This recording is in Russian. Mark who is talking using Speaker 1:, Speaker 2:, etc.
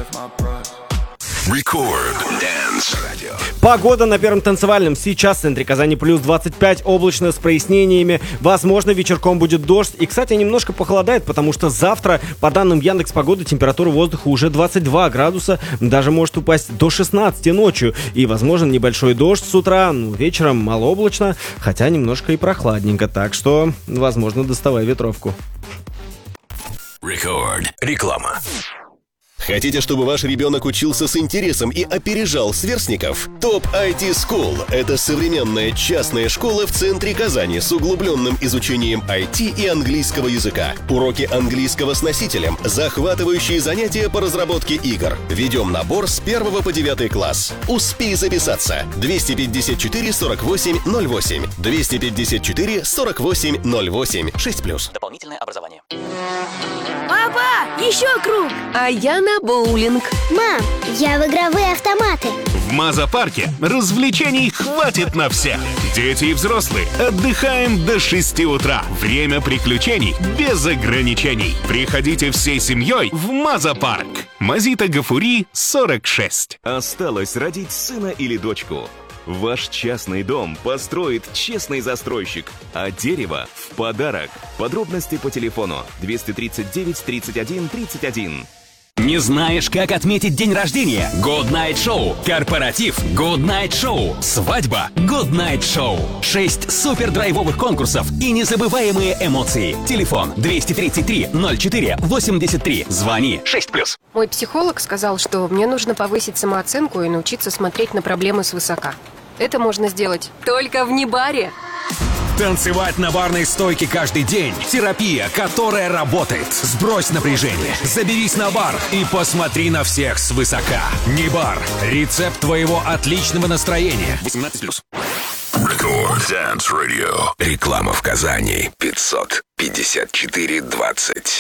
Speaker 1: Record Dance Radio.
Speaker 2: Погода на Первом танцевальном. Сейчас в центре Казани плюс 25, облачно с прояснениями. Возможно, вечерком будет дождь. И, кстати, немножко похолодает, потому что завтра, по данным Яндекс.Погоды, температура воздуха уже 22 градуса. Даже может упасть до 16 ночью. И, возможно, небольшой дождь с утра. Вечером малооблачно, хотя немножко и прохладненько. Так что, возможно, доставай ветровку.
Speaker 1: Record. Реклама.
Speaker 3: Хотите, чтобы ваш ребенок учился с интересом и опережал сверстников? Top IT School – это современная частная школа в центре Казани с углубленным изучением IT и английского языка. Уроки английского с носителем, захватывающие занятия по разработке игр. Ведем набор с 1 по 9 класс. Успей записаться. 254 48 08. 254 48 08. 6+.
Speaker 4: Дополнительное образование.
Speaker 5: Папа, еще круг!
Speaker 6: А я на боулинг.
Speaker 5: Мам, я в игровые автоматы.
Speaker 7: В Маза-парке развлечений хватит на всех. Дети и взрослые отдыхаем до 6 утра. Время приключений без ограничений. Приходите всей семьей в Маза-парк. Мазита Гафури, 46.
Speaker 8: Осталось родить сына или дочку. Ваш частный дом построит честный застройщик, а дерево в подарок. Подробности по телефону 239 31 31.
Speaker 4: Не знаешь, как отметить день рождения? Good Night Show. Корпоратив Good Night Show. Свадьба Good Night Show. 6 супер драйвовых конкурсов и незабываемые эмоции. Телефон 233 04 83. Звони 6+.
Speaker 6: Мой психолог сказал, что мне нужно повысить самооценку и научиться смотреть на проблемы свысока. Это можно сделать только в Нибаре.
Speaker 4: Танцевать на барной стойке каждый день. Терапия, которая работает. Сбрось напряжение, заберись на бар и посмотри на всех свысока. Нибар. Рецепт твоего отличного настроения. 18+.
Speaker 1: Record Dance Radio. Реклама в Казани 554 20.